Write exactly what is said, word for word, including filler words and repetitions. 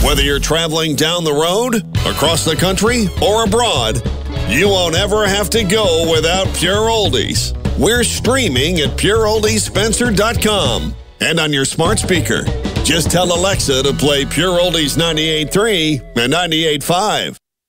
Whether you're traveling down the road, across the country, or abroad, you won't ever have to go without Pure Oldies. We're streaming at pure oldies spencer dot com and on your smart speaker. Just tell Alexa to play Pure Oldies ninety-eight point three and ninety-eight point five.